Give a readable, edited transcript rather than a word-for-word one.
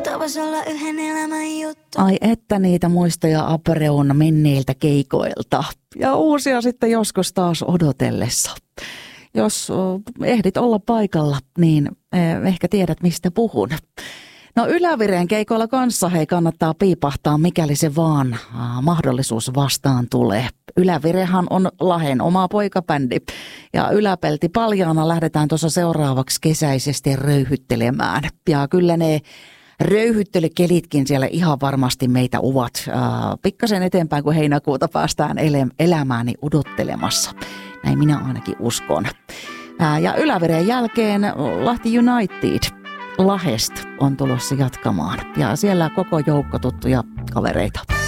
vois olla yhden elämän juttu. Ai että niitä muistoja Apereon menneiltä keikoilta. Ja uusia sitten joskus taas odotellessa. Jos ehdit olla paikalla, niin ehkä tiedät mistä puhun. No Ylävireen keikoilla kanssa hei kannattaa piipahtaa, mikäli se vaan mahdollisuus vastaan tulee. Ylävirehan on Lahden oma poikabändi ja Yläpelti Paljaana lähdetään tuossa seuraavaksi kesäisesti röyhyttelemään. Ja kyllä ne röyhyttelykelitkin siellä ihan varmasti meitä ovat pikkasen eteenpäin, kun heinäkuuta päästään elämääni odottelemassa. Näin minä ainakin uskon. Ja Ylävireen jälkeen Lahti United Lahdesta on tulossa jatkamaan. Ja siellä koko joukko tuttuja kavereita.